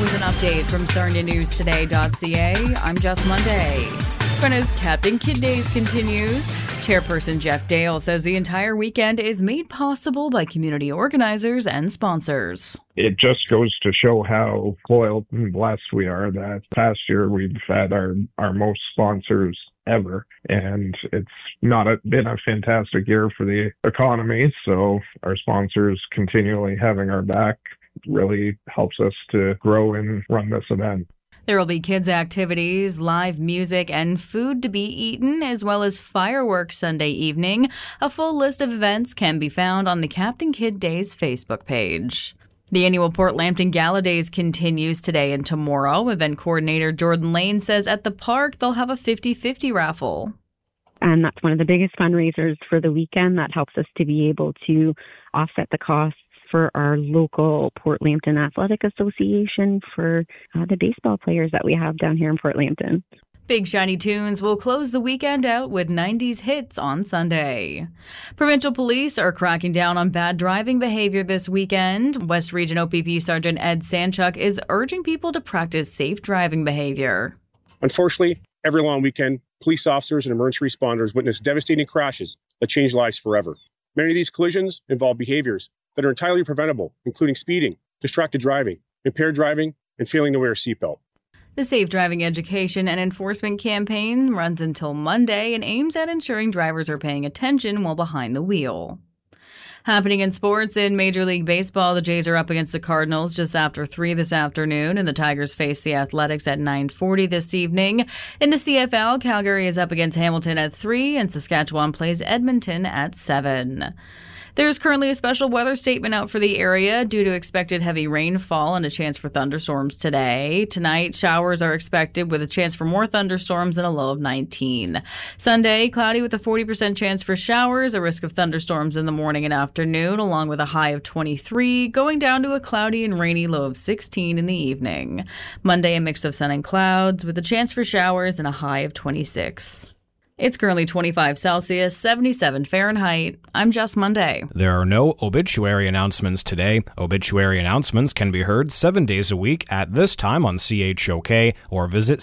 with an update from SarniaNewsToday.ca. I'm Jess Monday. Brenna's Captain Kid Days continues. Chairperson Jeff Dale says the entire weekend is made possible by community organizers and sponsors. It just goes to show how loyal and blessed we are that past year we've had our most sponsors ever, and it's been a fantastic year for the economy, so our sponsors continually having our back really helps us to grow and run this event. There will be kids' activities, live music, and food to be eaten, as well as fireworks Sunday evening. A full list of events can be found on the Captain Kid Days Facebook page. The annual Port Lambton Gala Days continues today and tomorrow. Event coordinator Jordan Lane says at the park they'll have a 50-50 raffle. And that's one of the biggest fundraisers for the weekend. That helps us to be able to offset the costs for our local Port Lambton Athletic Association for the baseball players that we have down here in Port Lambton. Big Shiny Tunes will close the weekend out with 90s hits on Sunday. Provincial police are cracking down on bad driving behavior this weekend. West Region OPP Sergeant Ed Sanchuk is urging people to practice safe driving behavior. Unfortunately, every long weekend, police officers and emergency responders witness devastating crashes that change lives forever. Many of these collisions involve behaviors that are entirely preventable, including speeding, distracted driving, impaired driving, and failing to wear a seatbelt. The Safe Driving Education and Enforcement campaign runs until Monday and aims at ensuring drivers are paying attention while behind the wheel. Happening in sports, in Major League Baseball, the Jays are up against the Cardinals just after 3 this afternoon, and the Tigers face the Athletics at 9:40 this evening. In the CFL, Calgary is up against Hamilton at 3, and Saskatchewan plays Edmonton at 7. There's currently a special weather statement out for the area due to expected heavy rainfall and a chance for thunderstorms today. Tonight, showers are expected with a chance for more thunderstorms and a low of 19. Sunday, cloudy with a 40% chance for showers, a risk of thunderstorms in the morning and afternoon, along with a high of 23, going down to a cloudy and rainy low of 16 in the evening. Monday, a mix of sun and clouds with a chance for showers and a high of 26. It's currently 25 Celsius, 77 Fahrenheit. I'm Jess Monday. There are no obituary announcements today. Obituary announcements can be heard 7 days a week at this time on CHOK or visit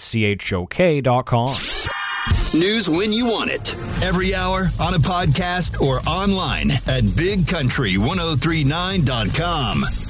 chok.com. News when you want it. Every hour, on a podcast, or online at bigcountry1039.com.